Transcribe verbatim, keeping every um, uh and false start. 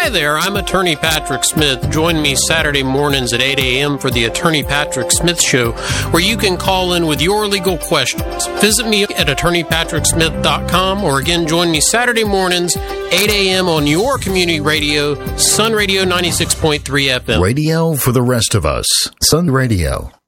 Hi there, I'm Attorney Patrick Smith. Join me Saturday mornings at eight a.m. for the Attorney Patrick Smith Show, where you can call in with your legal questions. Visit me at attorney patrick smith dot com, or again, join me Saturday mornings, eight a.m. on your community radio, Sun Radio ninety-six point three F M. Radio for the rest of us. Sun Radio.